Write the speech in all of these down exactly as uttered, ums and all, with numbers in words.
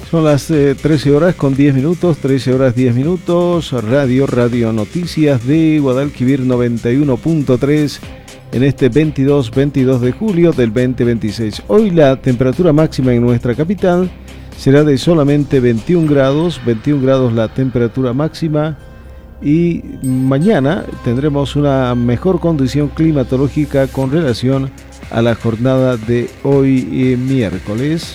Son las eh, trece horas con diez minutos, trece horas diez minutos, Radio, Radio Noticias de Guadalquivir noventa y uno punto tres en este veintidós, veintidós de julio del veinte veintiséis. Hoy la temperatura máxima en nuestra capital será de solamente veintiún grados, veintiún grados la temperatura máxima, y mañana tendremos una mejor condición climatológica con relación a la jornada de hoy eh, miércoles.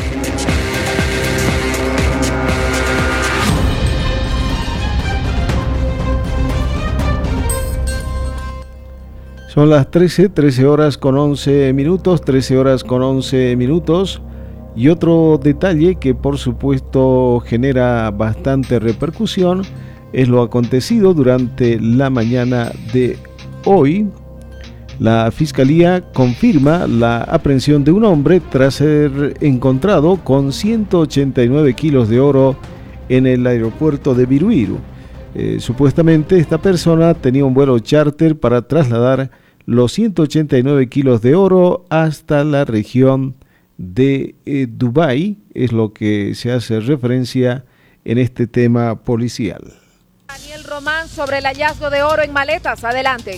Son las trece, trece horas con once minutos, trece horas con once minutos. Y otro detalle que por supuesto genera bastante repercusión es lo acontecido durante la mañana de hoy. La Fiscalía confirma la aprehensión de un hombre tras ser encontrado con ciento ochenta y nueve kilos de oro en el aeropuerto de Viruiru. Eh, supuestamente esta persona tenía un vuelo charter para trasladar los ciento ochenta y nueve kilos de oro hasta la región de eh, Dubái, es lo que se hace referencia en este tema policial. Daniel Román, sobre el hallazgo de oro en maletas, adelante.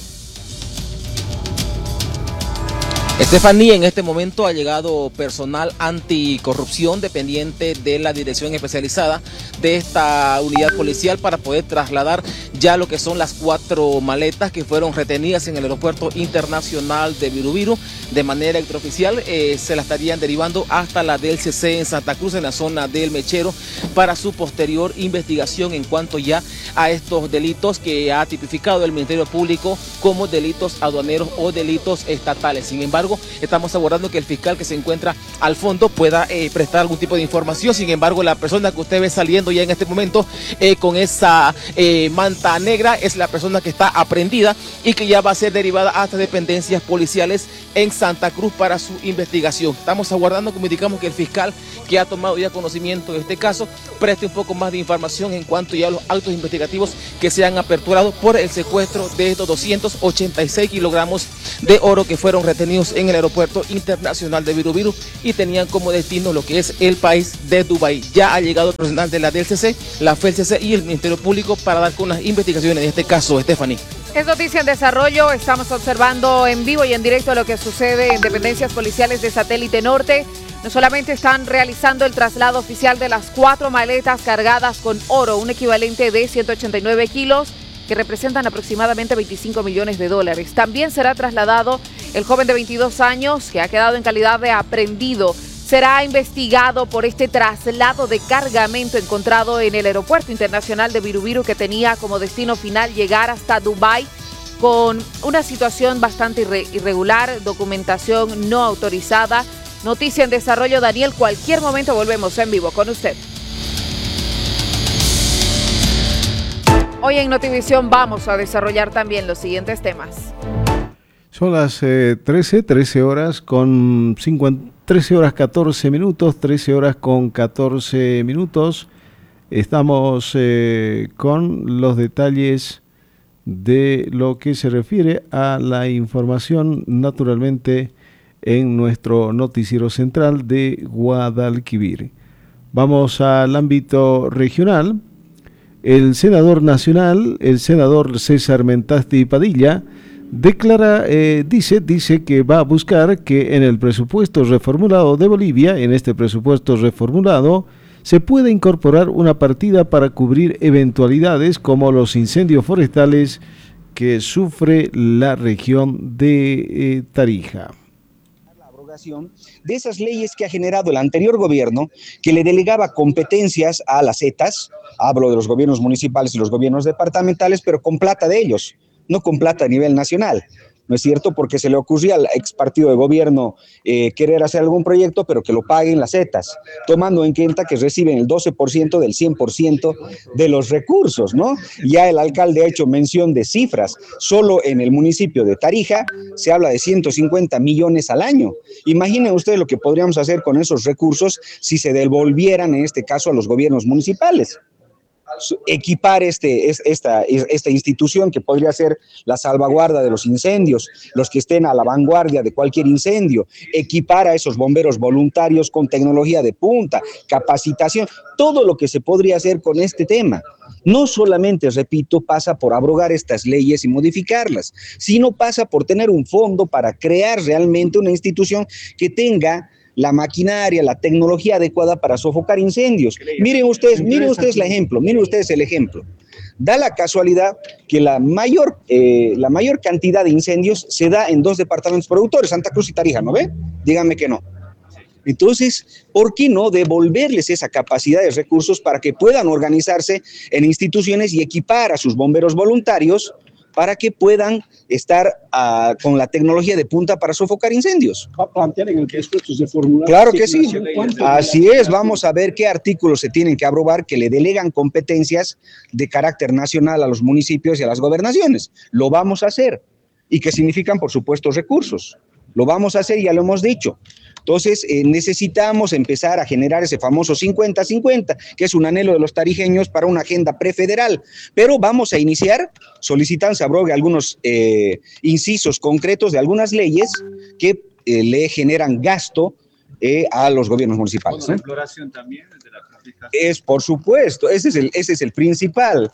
Estefanía, en este momento ha llegado personal anticorrupción dependiente de la dirección especializada de esta unidad policial para poder trasladar ya lo que son las cuatro maletas que fueron retenidas en el aeropuerto internacional de Virubiru de manera extraoficial. Eh, se la estarían derivando hasta la D L C C en Santa Cruz, en la zona del Mechero, para su posterior investigación en cuanto ya a estos delitos que ha tipificado el Ministerio Público como delitos aduaneros o delitos estatales. Sin embargo, estamos abordando que el fiscal que se encuentra al fondo pueda eh, prestar algún tipo de información. Sin embargo, la persona que usted ve saliendo ya en este momento eh, con esa eh, manta negra es la persona que está aprehendida y que ya va a ser derivada hasta dependencias policiales en Santa Cruz para su investigación. Estamos aguardando, como indicamos, que el fiscal que ha tomado ya conocimiento de este caso preste un poco más de información en cuanto ya a los actos investigativos que se han aperturado por el secuestro de estos doscientos ochenta y seis kilogramos de oro que fueron retenidos en el aeropuerto internacional de Virubiru y tenían como destino lo que es el país de Dubái. Ya ha llegado el personal de la D L C C, la F E L C C y el Ministerio Público para dar con las investigaciones de este caso, Stephanie. Es noticia en desarrollo, estamos observando en vivo y en directo lo que sucede en dependencias policiales de Satélite Norte. No solamente están realizando el traslado oficial de las cuatro maletas cargadas con oro, un equivalente de ciento ochenta y nueve kilos, que representan aproximadamente veinticinco millones de dólares. También será trasladado el joven de veintidós años que ha quedado en calidad de aprehendido. Será investigado por este traslado de cargamento encontrado en el aeropuerto internacional de Virubiru, que tenía como destino final llegar hasta Dubái, con una situación bastante irre- irregular, documentación no autorizada. Noticia en desarrollo, Daniel, cualquier momento volvemos en vivo con usted. Hoy en Notivisión vamos a desarrollar también los siguientes temas. Son las eh, trece, trece horas con cincuenta, trece horas catorce minutos, trece horas con catorce minutos. Estamos eh, con los detalles de lo que se refiere a la información, naturalmente, en nuestro noticiero central de Guadalquivir. Vamos al ámbito regional. El senador nacional, el senador César Mentasti Padilla, declara, eh, dice, dice que va a buscar que en el presupuesto reformulado de Bolivia, en este presupuesto reformulado, se pueda incorporar una partida para cubrir eventualidades como los incendios forestales que sufre la región de eh, Tarija. De esas leyes que ha generado el anterior gobierno, que le delegaba competencias a las ETAs, hablo de los gobiernos municipales y los gobiernos departamentales, pero con plata de ellos, no con plata a nivel nacional. ¿No es cierto? Porque se le ocurría al ex partido de gobierno eh, querer hacer algún proyecto, pero que lo paguen las ETAs, tomando en cuenta que reciben el doce por ciento del cien por ciento de los recursos, ¿no? Ya el alcalde ha hecho mención de cifras. Solo en el municipio de Tarija se habla de ciento cincuenta millones al año. Imaginen ustedes lo que podríamos hacer con esos recursos si se devolvieran, en este caso, a los gobiernos municipales. equipar este, esta, esta institución que podría ser la salvaguarda de los incendios, los que estén a la vanguardia de cualquier incendio, equipar a esos bomberos voluntarios con tecnología de punta, capacitación, todo lo que se podría hacer con este tema. No solamente, repito, pasa por abrogar estas leyes y modificarlas, sino pasa por tener un fondo para crear realmente una institución que tenga la maquinaria, la tecnología adecuada para sofocar incendios. Miren ustedes, miren ustedes el ejemplo, miren ustedes el ejemplo. Da la casualidad que la mayor, eh, la mayor cantidad de incendios se da en dos departamentos productores, Santa Cruz y Tarija, ¿no ve? Díganme que no. Entonces, ¿por qué no devolverles esa capacidad de recursos para que puedan organizarse en instituciones y equipar a sus bomberos voluntarios para que puedan estar uh, con la tecnología de punta para sofocar incendios? ¿Va a plantear en el texto de formular? Claro que sí. Así es, vamos a ver qué artículos se tienen que aprobar que le delegan competencias de carácter nacional a los municipios y a las gobernaciones. Lo vamos a hacer. Y que significan, por supuesto, recursos. Lo vamos a hacer, ya lo hemos dicho. Entonces, eh, necesitamos empezar a generar ese famoso cincuenta cincuenta, que es un anhelo de los tarijeños para una agenda prefederal. Pero vamos a iniciar solicitando se abrogue algunos eh, incisos concretos de algunas leyes que eh, le generan gasto eh, a los gobiernos municipales. Bueno, la exploración también de la confiscación. Es, por supuesto, ese es el, ese es el principal.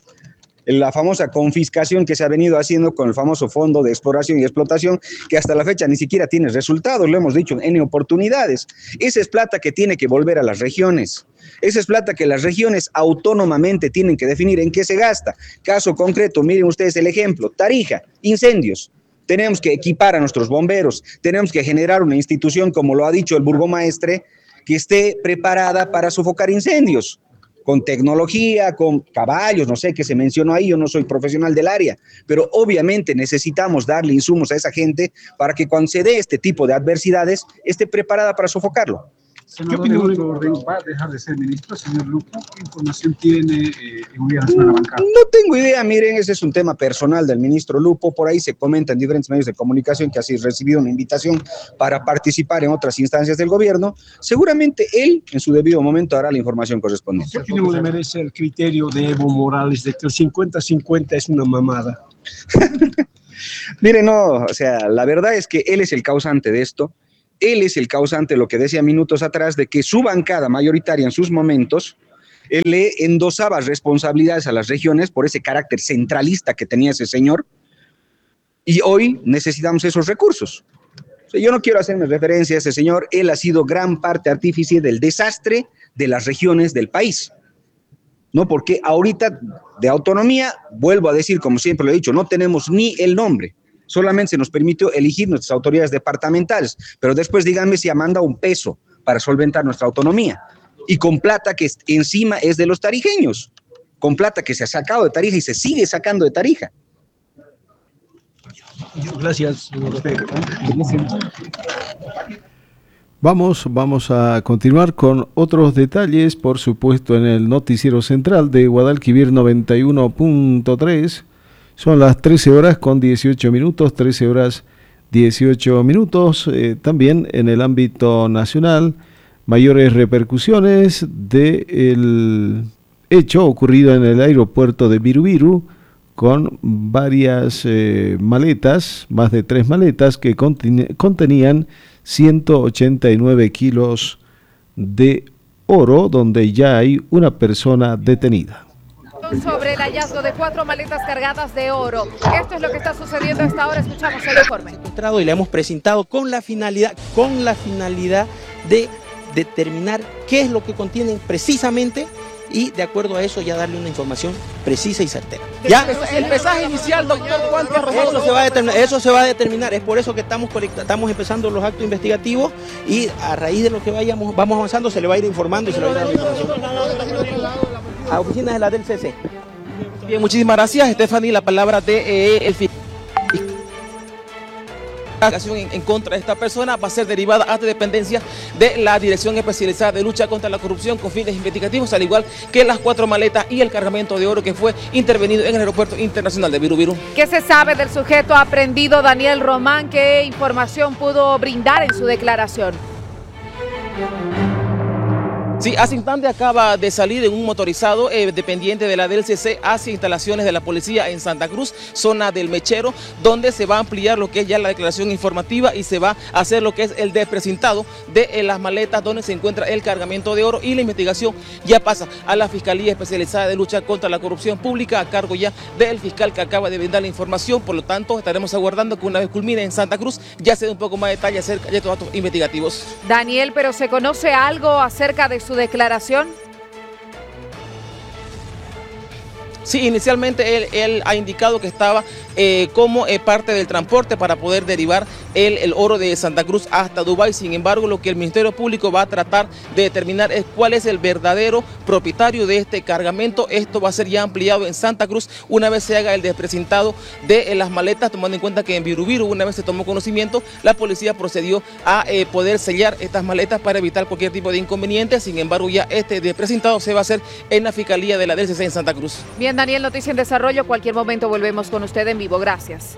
La famosa confiscación que se ha venido haciendo con el famoso Fondo de Exploración y Explotación, que hasta la fecha ni siquiera tiene resultados, lo hemos dicho en N oportunidades. Esa es plata que tiene que volver a las regiones. Esa es plata que las regiones autónomamente tienen que definir en qué se gasta. Caso concreto, miren ustedes el ejemplo, Tarija, incendios. Tenemos que equipar a nuestros bomberos, tenemos que generar una institución, como lo ha dicho el burgomaestre, que esté preparada para sofocar incendios, con tecnología, con caballos, no sé qué se mencionó ahí, yo no soy profesional del área, pero obviamente necesitamos darle insumos a esa gente para que cuando se dé este tipo de adversidades, esté preparada para sofocarlo. Senador, ¿qué opinión? ¿Va a dejar de ser ministro, señor Lupo? ¿Qué información tiene eh, en Gobierno Nacional de la Bancada? No tengo idea, miren, ese es un tema personal del ministro Lupo, por ahí se comenta en diferentes medios de comunicación que ha recibido una invitación para participar en otras instancias del gobierno. Seguramente él, en su debido momento, dará la información correspondiente. ¿Qué opinión le merece el criterio de Evo Morales de que el cincuenta cincuenta es una mamada? Miren, no, o sea, la verdad es que él es el causante de esto. Él es el causante, lo que decía minutos atrás, de que su bancada mayoritaria en sus momentos él le endosaba responsabilidades a las regiones por ese carácter centralista que tenía ese señor, y hoy necesitamos esos recursos. O sea, yo no quiero hacerme referencia a ese señor, él ha sido gran parte artífice del desastre de las regiones del país, ¿no? Porque ahorita de autonomía, vuelvo a decir, como siempre lo he dicho, no tenemos ni el nombre. Solamente se nos permitió elegir nuestras autoridades departamentales, pero después díganme si ha mandado un peso para solventar nuestra autonomía, y con plata que encima es de los tarijeños, con plata que se ha sacado de Tarija y se sigue sacando de Tarija. Gracias, señor. Vamos, vamos a continuar con otros detalles, por supuesto, en el noticiero central de Guadalquivir noventa y uno punto tres. Son las trece horas con dieciocho minutos, trece horas dieciocho minutos. Eh, también en el ámbito nacional, mayores repercusiones del hecho ocurrido en el aeropuerto de Birubiru, con varias eh, maletas, más de tres maletas que conten- contenían ciento ochenta y nueve kilos de oro, donde ya hay una persona detenida. Sobre el hallazgo de cuatro maletas cargadas de oro. Esto es lo que está sucediendo hasta ahora. Escuchamos el informe. Y le hemos presentado con la finalidad, con la finalidad de determinar qué es lo que contienen precisamente y de acuerdo a eso ya darle una información precisa y certera. Ya El pesaje inicial, doctor, ¿cuánto arrojó? eso se va a determinar, eso se va a determinar. Es por eso que estamos estamos empezando los actos investigativos y a raíz de lo que vayamos vamos avanzando se le va a ir informando y se le va a ir dando información. A oficinas de la del C C. Bien, muchísimas gracias, Stephanie. La palabra de eh, el fiscal en, en contra de esta persona va a ser derivada a dependencia de la Dirección Especializada de Lucha contra la Corrupción con fines investigativos, al igual que las cuatro maletas y el cargamento de oro que fue intervenido en el Aeropuerto Internacional de Birubiru. ¿Qué se sabe del sujeto aprendido Daniel Román? ¿Qué información pudo brindar en su declaración? Sí, hace instante acaba de salir en un motorizado eh, dependiente de la D L C C hacia instalaciones de la policía en Santa Cruz, zona del Mechero, donde se va a ampliar lo que es ya la declaración informativa y se va a hacer lo que es el desprecintado de eh, las maletas donde se encuentra el cargamento de oro, y la investigación ya pasa a la Fiscalía Especializada de Lucha contra la Corrupción Pública a cargo ya del fiscal que acaba de brindar la información. Por lo tanto, estaremos aguardando que una vez culmine en Santa Cruz ya se dé un poco más de detalle acerca de estos datos investigativos. Daniel, ¿pero se conoce algo acerca de su declaración? Sí, inicialmente él, él ha indicado que estaba eh, como eh, parte del transporte para poder derivar el, el oro de Santa Cruz hasta Dubái. Sin embargo, lo que el Ministerio Público va a tratar de determinar es cuál es el verdadero propietario de este cargamento. Esto va a ser ya ampliado en Santa Cruz una vez se haga el desprecintado de eh, las maletas, tomando en cuenta que en Birubiru, una vez se tomó conocimiento, la policía procedió a eh, poder sellar estas maletas para evitar cualquier tipo de inconveniente. Sin embargo, ya este desprecintado se va a hacer en la Fiscalía de la D L C C en Santa Cruz. Bien, Daniel, noticia en desarrollo. Cualquier momento volvemos con usted en vivo. Gracias.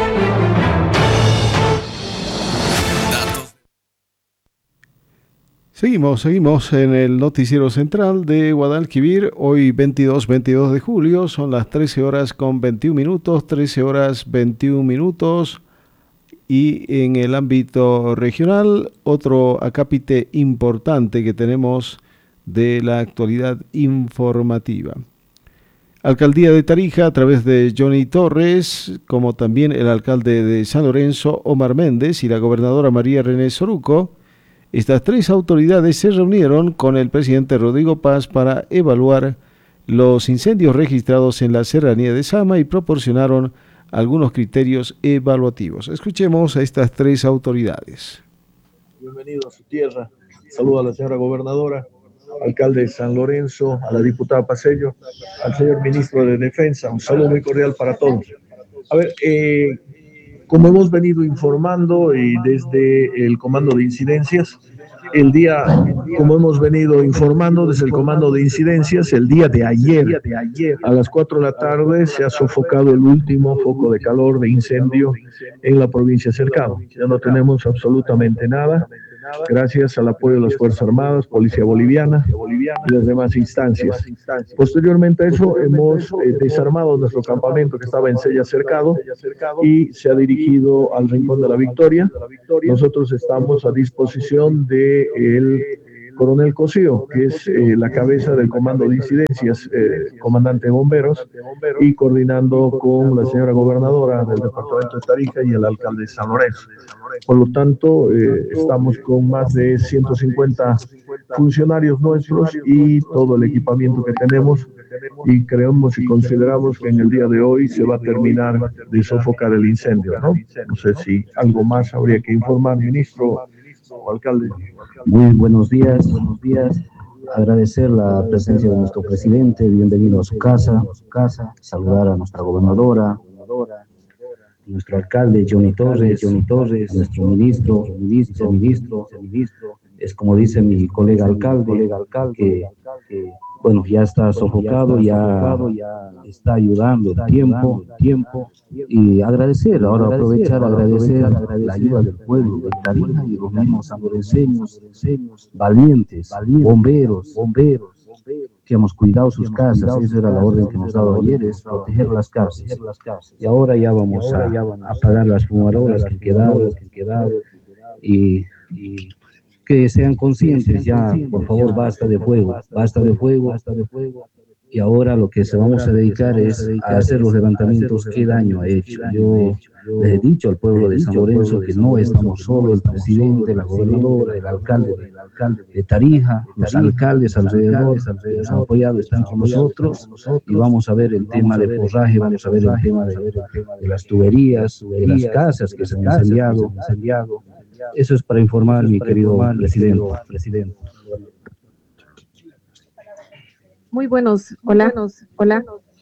Seguimos, seguimos en el noticiero central de Guadalquivir. Hoy veintidós, veintidós de julio, son las trece horas con veintiún minutos, trece horas veintiún minutos. Y en el ámbito regional, otro acápite importante que tenemos de la actualidad informativa. Alcaldía de Tarija, a través de Johnny Torres, como también el alcalde de San Lorenzo, Omar Méndez, y la gobernadora María René Soruco, estas tres autoridades se reunieron con el presidente Rodrigo Paz para evaluar los incendios registrados en la serranía de Sama y proporcionaron algunos criterios evaluativos. Escuchemos a estas tres autoridades. Bienvenido a su tierra. Saludo a la señora gobernadora, alcalde de San Lorenzo, a la diputada Pacello, al señor ministro de Defensa. Un saludo muy cordial para todos. A ver, eh, como hemos venido informando y desde el Comando de Incidencias, el día, como hemos venido informando desde el Comando de Incidencias, el día de ayer, a las cuatro de la tarde, se ha sofocado el último foco de calor de incendio en la provincia cercana. Ya no tenemos absolutamente nada, gracias al apoyo de las Fuerzas Armadas, Policía Boliviana y las demás instancias. Posteriormente a eso, hemos eh, desarmado nuestro campamento que estaba en Sella Cercado y se ha dirigido al Rincón de la Victoria. Nosotros estamos a disposición del coronel Cosío, que es eh, la cabeza del Comando de Incidencias, eh, comandante de bomberos, y coordinando con la señora gobernadora del departamento de Tarija y el alcalde de San Lorenzo. Por lo tanto, eh, estamos con más de ciento cincuenta funcionarios nuestros y todo el equipamiento que tenemos, y creemos y consideramos que en el día de hoy se va a terminar de sofocar el incendio, ¿no? No sé si algo más habría que informar, ministro o alcalde. Muy buenos días, buenos días. Agradecer la presencia de nuestro presidente, bienvenido a su casa, a su casa. Saludar a nuestra gobernadora, nuestro alcalde Johnny Torres, Johnny Torres, nuestro ministro, ministro, ministro, ministro. Es como dice mi colega alcalde, colega alcalde que, que bueno, ya está sofocado, ya está ayudando tiempo, tiempo, y agradecer, ahora aprovechar, agradecer la ayuda del pueblo de Tarija y los mismos sanlorenseños, valientes, bomberos, bomberos, que hemos cuidado sus casas. Esa era la orden que nos daba ayer, es proteger las casas. Y ahora ya vamos a apagar las fumarolas que quedaron, y, y que sean conscientes ya, por favor, basta de fuego, basta de fuego, basta de fuego. Y ahora lo que se vamos a dedicar es a hacer los levantamientos, qué daño ha hecho. Yo les he dicho al pueblo de San Lorenzo que no estamos solos, el presidente, la gobernadora, el alcalde de Tarija, los alcaldes alrededor nos han apoyado, están con nosotros, y vamos a ver el tema de forraje, vamos a ver el tema de, de las tuberías, de las casas que se han incendiado. Eso es para informar, mi querido presidente. Muy buenos, hola, hola.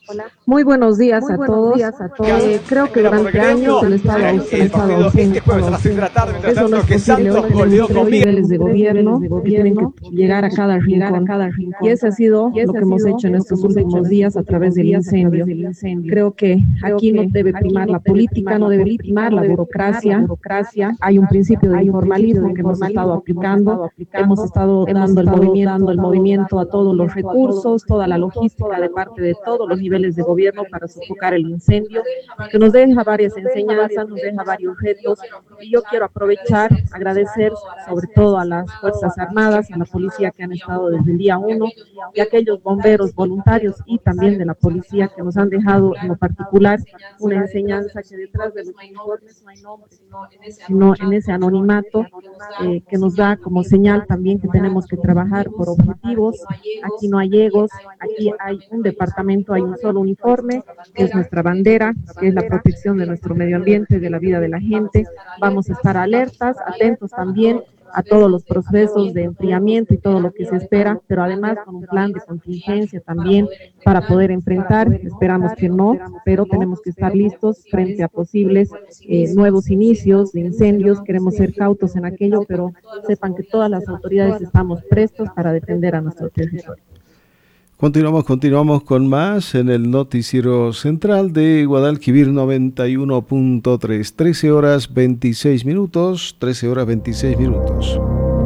Muy buenos días, Muy a, buenos todos. días a todos. Eh, creo que durante años el Estado ausente. Este jueves a las seis de la tarde, mientras tanto que Santos volvió con niveles de gobierno que tienen que llegar a cada rincón. Y ese ha sido lo que hemos hecho en estos últimos días a través del incendio. Creo que aquí no debe primar la política, no debe primar la burocracia. Hay un principio de informalismo que hemos estado aplicando. Hemos estado dando el movimiento, dando el movimiento a todos los recursos, toda la logística de parte de todos los niveles de gobierno para sofocar el incendio, que nos deja varias enseñanzas, nos deja varios retos, y yo quiero aprovechar, agradecer sobre todo a las Fuerzas Armadas, a la policía que han estado desde el día uno, y a aquellos bomberos voluntarios y también de la policía que nos han dejado en lo particular una enseñanza que detrás de los uniformes no hay nombre, sino en ese anonimato eh, que nos da como señal también que tenemos que trabajar por objetivos. Aquí no hay egos, aquí hay un departamento, hay un solo uniforme, que es nuestra bandera, que es la protección de nuestro medio ambiente, de la vida de la gente. Vamos a estar alertas, atentos también a todos los procesos de enfriamiento y todo lo que se espera, pero además con un plan de contingencia también para poder enfrentar. Esperamos que no, pero tenemos que estar listos frente a posibles eh, nuevos inicios de incendios. Queremos ser cautos en aquello, pero sepan que todas las autoridades estamos prestos para defender a nuestro territorio. Continuamos, continuamos con más en el noticiero central de Guadalquivir noventa y uno punto tres, trece horas veintiséis minutos, trece horas veintiséis minutos.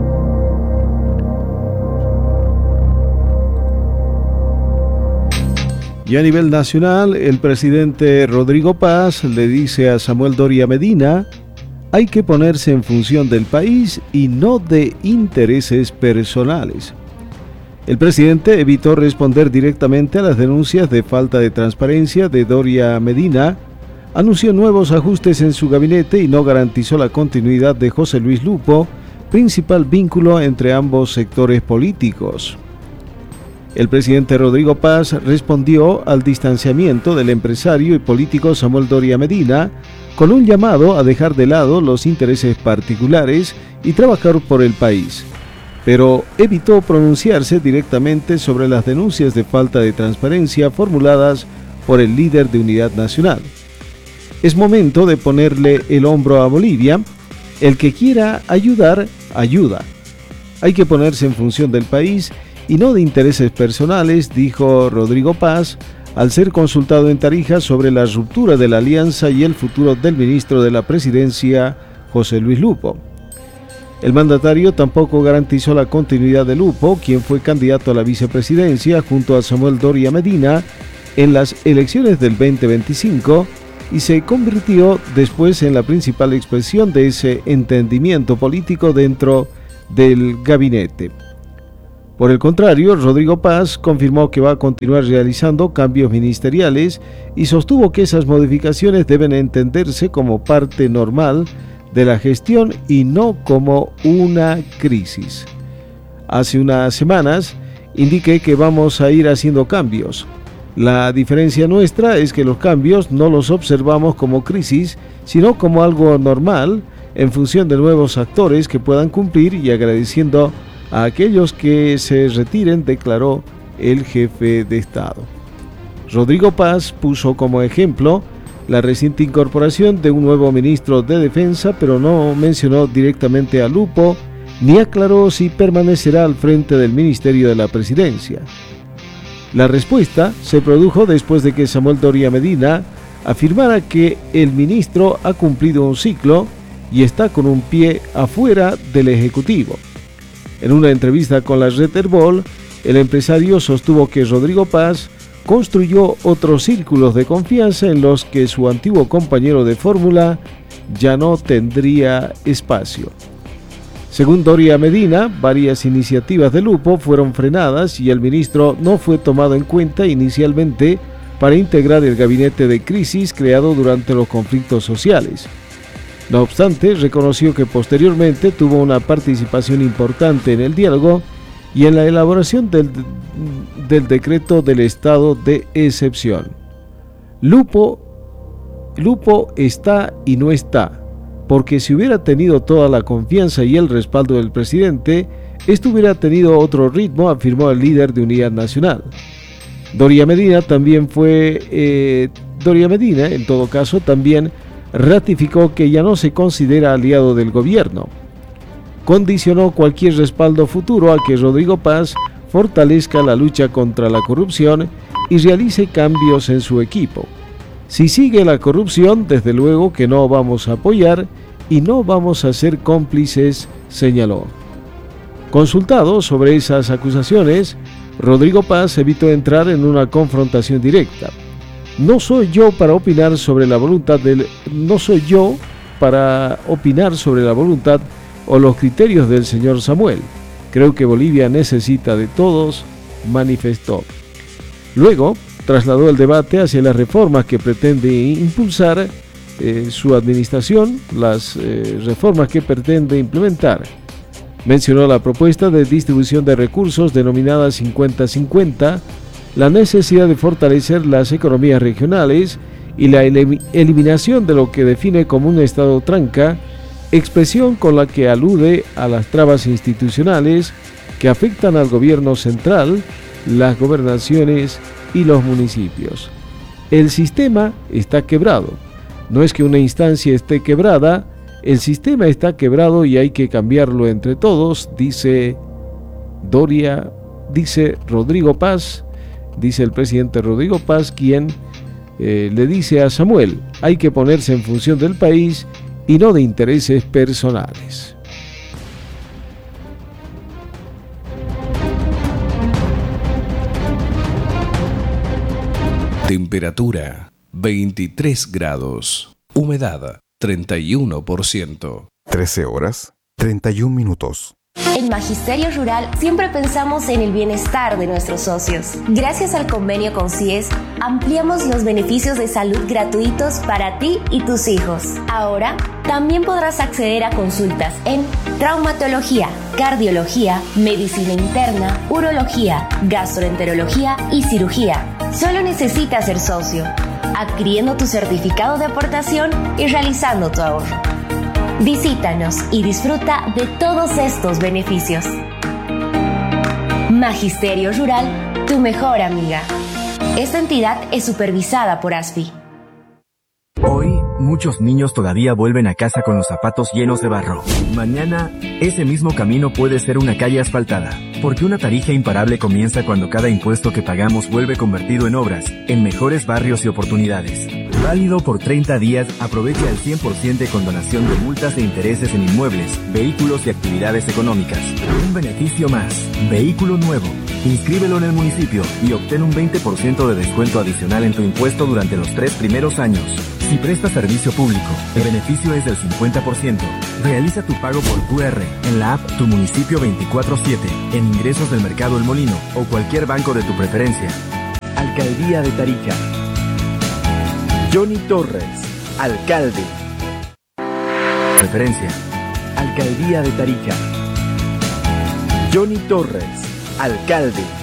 Y a nivel nacional, el presidente Rodrigo Paz le dice a Samuel Doria Medina: hay que ponerse en función del país y no de intereses personales. El presidente evitó responder directamente a las denuncias de falta de transparencia de Doria Medina, anunció nuevos ajustes en su gabinete y no garantizó la continuidad de José Luis Lupo, principal vínculo entre ambos sectores políticos. El presidente Rodrigo Paz respondió al distanciamiento del empresario y político Samuel Doria Medina con un llamado a dejar de lado los intereses particulares y trabajar por el país, pero evitó pronunciarse directamente sobre las denuncias de falta de transparencia formuladas por el líder de Unidad Nacional. Es momento de ponerle el hombro a Bolivia. El que quiera ayudar, ayuda. Hay que ponerse en función del país y no de intereses personales, dijo Rodrigo Paz, al ser consultado en Tarija sobre la ruptura de la alianza y el futuro del ministro de la Presidencia, José Luis Lupo. El mandatario tampoco garantizó la continuidad de Lupo, quien fue candidato a la vicepresidencia junto a Samuel Doria Medina en las elecciones del veinte veinticinco y se convirtió después en la principal expresión de ese entendimiento político dentro del gabinete. Por el contrario, Rodrigo Paz confirmó que va a continuar realizando cambios ministeriales y sostuvo que esas modificaciones deben entenderse como parte normal de la gestión y no como una crisis. Hace unas semanas indiqué que vamos a ir haciendo cambios. La diferencia nuestra es que los cambios no los observamos como crisis, sino como algo normal en función de nuevos actores que puedan cumplir y agradeciendo a aquellos que se retiren, declaró el jefe de Estado. Rodrigo Paz puso como ejemplo la reciente incorporación de un nuevo ministro de Defensa, pero no mencionó directamente a Lupo, ni aclaró si permanecerá al frente del Ministerio de la Presidencia. La respuesta se produjo después de que Samuel Doria Medina afirmara que el ministro ha cumplido un ciclo y está con un pie afuera del Ejecutivo. En una entrevista con la red Herbol, el empresario sostuvo que Rodrigo Paz construyó otros círculos de confianza en los que su antiguo compañero de fórmula ya no tendría espacio. Según Doria Medina, varias iniciativas de Lupo fueron frenadas y el ministro no fue tomado en cuenta inicialmente para integrar el gabinete de crisis creado durante los conflictos sociales. No obstante, reconoció que posteriormente tuvo una participación importante en el diálogo y en la elaboración del, del decreto del estado de excepción. Lupo, Lupo está y no está, porque si hubiera tenido toda la confianza y el respaldo del presidente, esto hubiera tenido otro ritmo, afirmó el líder de Unidad Nacional. Doria Medina también fue, eh, Doria Medina, en todo caso, también ratificó que ya no se considera aliado del gobierno. Condicionó cualquier respaldo futuro a que Rodrigo Paz fortalezca la lucha contra la corrupción y realice cambios en su equipo. Si sigue la corrupción, desde luego que no vamos a apoyar y no vamos a ser cómplices, señaló. Consultado sobre esas acusaciones, Rodrigo Paz evitó entrar en una confrontación directa. No soy yo para opinar sobre la voluntad del no soy yo para opinar sobre la voluntad o los criterios del señor Samuel. Creo que Bolivia necesita de todos, manifestó. Luego trasladó el debate hacia las reformas que pretende impulsar eh, su administración, las eh, reformas que pretende implementar. Mencionó la propuesta de distribución de recursos denominada cincuenta cincuenta, la necesidad de fortalecer las economías regionales y la elim- eliminación de lo que define como un estado tranca, expresión con la que alude a las trabas institucionales que afectan al gobierno central, las gobernaciones y los municipios. El sistema está quebrado. No es que una instancia esté quebrada, el sistema está quebrado y hay que cambiarlo entre todos, dice Doria, dice Rodrigo Paz, dice el presidente Rodrigo Paz, quien eh, le dice a Samuel, hay que ponerse en función del país y no de intereses personales. Temperatura veintitrés grados. Humedad treinta y uno por ciento. trece horas, treinta y un minutos. En Magisterio Rural siempre pensamos en el bienestar de nuestros socios. Gracias al convenio con C I E S, ampliamos los beneficios de salud gratuitos para ti y tus hijos. Ahora, también podrás acceder a consultas en traumatología, cardiología, medicina interna, urología, gastroenterología y cirugía. Solo necesitas ser socio, adquiriendo tu certificado de aportación y realizando tu ahorro. Visítanos y disfruta de todos estos beneficios. Magisterio Rural, tu mejor amiga. Esta entidad es supervisada por A S F I. Hoy, muchos niños todavía vuelven a casa con los zapatos llenos de barro. Mañana, ese mismo camino puede ser una calle asfaltada. Porque una tarija imparable comienza cuando cada impuesto que pagamos vuelve convertido en obras, en mejores barrios y oportunidades. Válido por treinta días, aprovecha el cien por ciento de condonación de multas e intereses en inmuebles, vehículos y actividades económicas. Un beneficio más. Vehículo nuevo. Inscríbelo en el municipio y obtén un veinte por ciento de descuento adicional en tu impuesto durante los tres primeros años. Si prestas servicio público, el beneficio es del cincuenta por ciento. Realiza tu pago por Q R en la app Tu Municipio veinticuatro siete, en ingresos del Mercado El Molino o cualquier banco de tu preferencia. Alcaldía de Tarija. Johnny Torres, alcalde. Preferencia. Alcaldía de Tarija. Johnny Torres, alcalde.